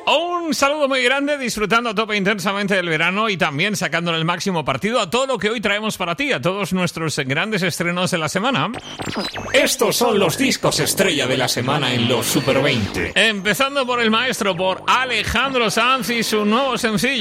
Un saludo muy grande, disfrutando a tope intensamente del verano y también sacándole el máximo partido a todo lo que hoy traemos para ti, a todos nuestros grandes estrenos de la semana. Estos son los discos estrella de la semana en los Super 20. Empezando por el maestro, por Alejandro Sanz y su nuevo sencillo.